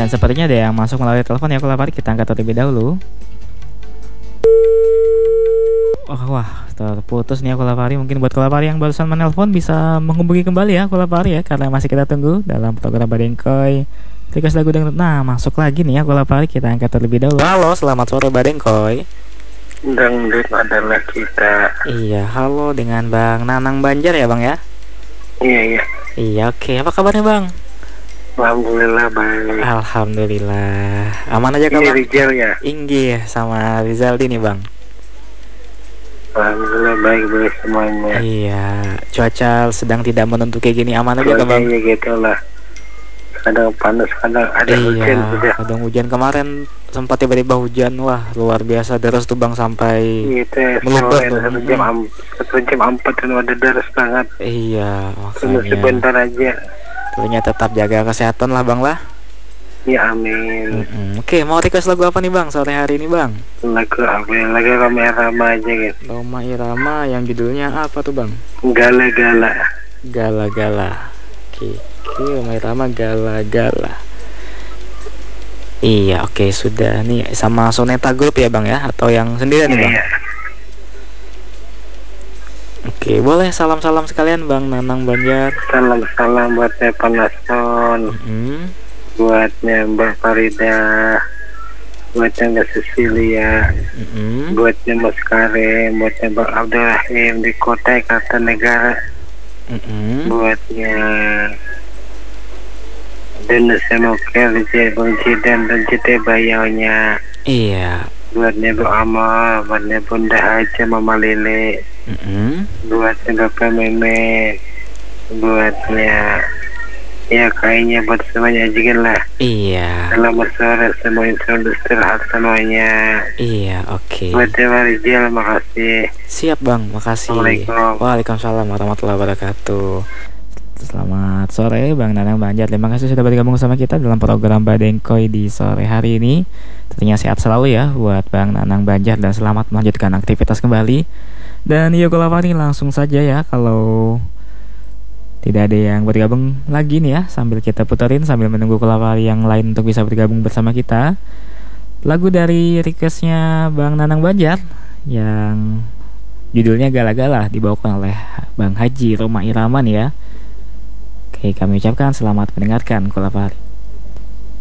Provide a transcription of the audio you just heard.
Dan sepertinya ada yang masuk melalui telepon ya Kulapari, kita angkat terlebih dahulu. Wah, terputus nih ya Kulapari. Mungkin buat Kulapari yang barusan menelpon bisa menghubungi kembali ya Kulapari ya, karena masih kita tunggu dalam program Badengkoy request lagu dangdut. Nah, masuk lagi nih ya Kulapari, kita angkat terlebih dahulu. Halo, selamat sore Badengkoy. Dangdut adalah kita. Iya, halo dengan Bang Nanang Banjar ya Bang ya? Iya. Iya, oke. Apa kabarnya Bang? Alhamdulillah baik. Alhamdulillah. Aman aja kabar? Ini Rizal ya? Inggi sama Rizaldi nih Bang. Alhamdulillah baik semuanya. Iya, cuaca sedang tidak menentu kayak gini, aman aja kan Bang? Iya gitu lah. Kadang panas, kadang ada hujan sudah. Kadang hujan, kemarin sempat tiba-tiba hujan, wah luar biasa deras tuh Bang, sampai Gitu, meluber tuh. 1 jam 4 dan ada deras banget. Iya, Cuma makanya sebentar aja. tentunya tetap jaga kesehatan lah Bang lah. Ya amin. Oke, mau request lagu apa nih Bang sore hari ini Bang? Lagu apa ya? Lagu Rama aja gitu. Roma Irama yang judulnya apa tuh Bang? Gala-gala. Gala-gala. Oke, Roma Irama Gala-gala. Iya, oke, sudah nih sama Soneta Group ya Bang ya, atau yang sendirian nih Bang? Iya. Oke, boleh salam-salam sekalian Bang Nanang Banjar. Salam buat Panason. Buatnya Mbak Farida, buatnya Mbak Cecilia, buatnya Mas Karim, buatnya Bang Abdurrahim di Kota Kartanegara, buatnya Dennis Senokel di Bang Jidan dan Cite Bayaunya. Iya. Buatnya Bu Amal, buatnya Bunda Haja Mama Lele, buatnya Bapak Meme, buatnya ya kayaknya buat semuanya juga lah. Iya. Selamat sore semuanya, selamat istirahat semuanya. Iya, oke. Buat Dewa Rizal, makasih. Siap Bang, makasih. Assalamualaikum. Waalaikumsalam warahmatullahi wabarakatuh. Selamat sore Bang Nanang Banjar. Terima kasih sudah bergabung sama kita dalam program Badengkoy di sore hari ini. Tentunya sehat selalu ya buat Bang Nanang Banjar dan selamat melanjutkan aktivitas kembali. Dan yuk Kulapari langsung saja ya, kalau tidak ada yang bergabung lagi nih ya, sambil kita puterin sambil menunggu Kulapari yang lain untuk bisa bergabung bersama kita. Lagu dari requestnya Bang Nanang Banjar yang judulnya Gala-Gala dibawakan oleh Bang Haji Roma Iraman ya. Oke, kami ucapkan selamat mendengarkan Kulapari.